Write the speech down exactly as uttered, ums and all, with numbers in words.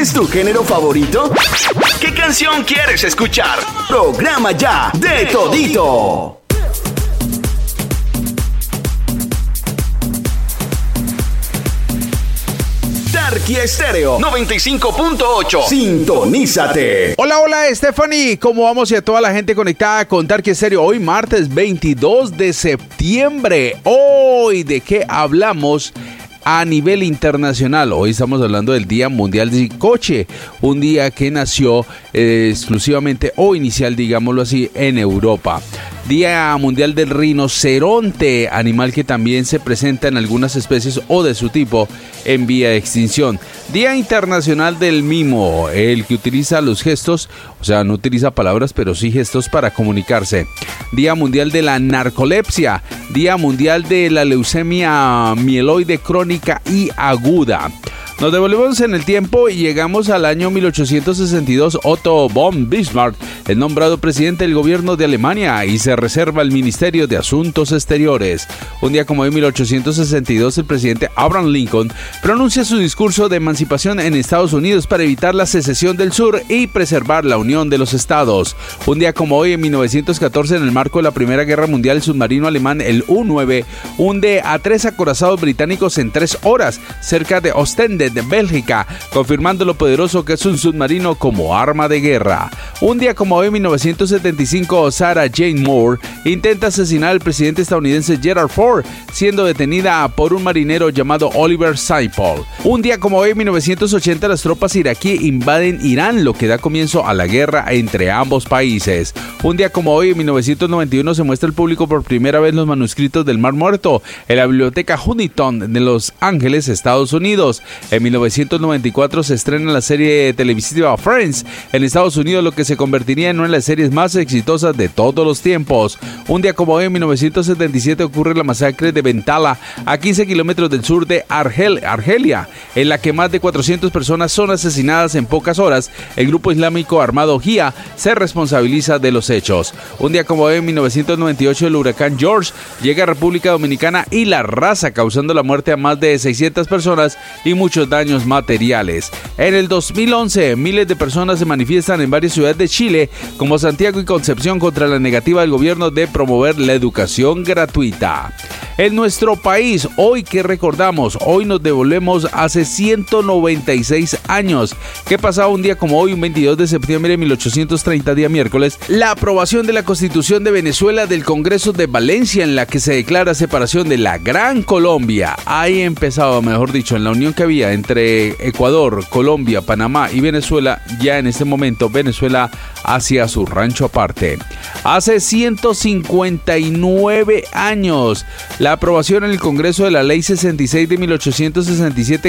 ¿Cuál es tu género favorito? ¿Qué canción quieres escuchar? Programa ya de todito. Tarqui Estéreo noventa y cinco punto ocho. Sintonízate. Hola, hola, Stephanie. ¿Cómo vamos? Y a toda la gente conectada con Tarqui Estéreo. Hoy martes veintidós de septiembre. Hoy, ¿de qué hablamos? A nivel internacional, hoy estamos hablando del Día Mundial del Coche, un día que nació eh, exclusivamente o inicial, digámoslo así, en Europa. Día Mundial del Rinoceronte, animal que también se presenta en algunas especies o de su tipo en vía de extinción. Día Internacional del Mimo, el que utiliza los gestos, o sea, no utiliza palabras, pero sí gestos para comunicarse. Día Mundial de la Narcolepsia, Día Mundial de la Leucemia Mieloide Crónica y Aguda. Nos devolvemos en el tiempo y llegamos al año mil ochocientos sesenta y dos. Otto von Bismarck es nombrado presidente del gobierno de Alemania y se reserva el Ministerio de Asuntos Exteriores. Un día como hoy, mil ochocientos sesenta y dos, el presidente Abraham Lincoln pronuncia su discurso de emancipación en Estados Unidos para evitar la secesión del sur y preservar la unión de los estados. Un día como hoy, en mil novecientos catorce, en el marco de la Primera Guerra Mundial, el submarino alemán, el U nueve, hunde a tres acorazados británicos en tres horas cerca de Ostende, de Bélgica, confirmando lo poderoso que es un submarino como arma de guerra. Un día como hoy, en mil novecientos setenta y cinco, Sarah Jane Moore intenta asesinar al presidente estadounidense Gerald Ford, siendo detenida por un marinero llamado Oliver Saiple. Un día como hoy, en mil novecientos ochenta, las tropas iraquíes invaden Irán, lo que da comienzo a la guerra entre ambos países. Un día como hoy, en mil novecientos noventa y uno, se muestra al público por primera vez los manuscritos del Mar Muerto en la biblioteca Huntington de Los Ángeles, Estados Unidos. En mil novecientos noventa y cuatro se estrena la serie televisiva Friends en Estados Unidos, lo que se convertiría en una de las series más exitosas de todos los tiempos. Un día como hoy, en mil novecientos setenta y siete, ocurre la masacre de Bentala, a quince kilómetros del sur de Argel, Argelia, en la que más de cuatrocientas personas son asesinadas en pocas horas. El grupo islámico armado Jia se responsabiliza de los hechos. Un día como hoy, en mil novecientos noventa y ocho, el huracán George llega a República Dominicana y la arrasa, causando la muerte a más de seiscientas personas y muchos daños materiales. En el dos mil once, miles de personas se manifiestan en varias ciudades de Chile, como Santiago y Concepción, contra la negativa del gobierno de promover la educación gratuita. En nuestro país, hoy que recordamos, hoy nos devolvemos hace ciento noventa y seis años. ¿Qué pasaba un día como hoy, un veintidós de septiembre de mil ochocientos treinta, día miércoles? La aprobación de la Constitución de Venezuela del Congreso de Valencia, en la que se declara separación de la Gran Colombia. Ahí empezaba, mejor dicho, en la unión que había entre Ecuador, Colombia, Panamá y Venezuela. Ya en este momento Venezuela hacia su rancho aparte. Hace ciento cincuenta y nueve años, la aprobación en el Congreso de la Ley sesenta y seis de mil ochocientos sesenta y siete